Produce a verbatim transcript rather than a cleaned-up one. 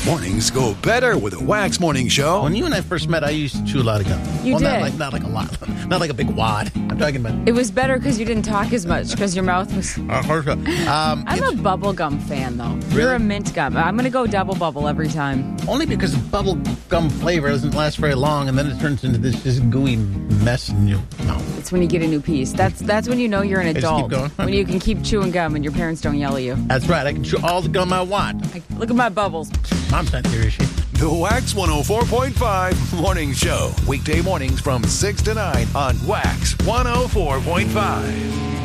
Mornings go better with a Wax Morning Show. When you and I first met, I used to chew a lot of gum. You well, did. Not like, not like a lot. Not like a big wad. I'm talking about... It was better because you didn't talk as much because your mouth was... Um, I'm a bubble gum fan, though. Really? You're a mint gum. I'm going to go double bubble every time. Only because bubble gum flavor doesn't last very long, and then it turns into this just gooey mess in your mouth. It's when you get a new piece. That's that's when you know you're an just adult. keep going. When you can keep chewing gum and your parents don't yell at you. That's right. I can chew all the gum I want. Like, look at my bubbles. Mom's not here, is she? The Wax one oh four point five Morning Show. Weekday mornings from six to nine on Wax one oh four point five.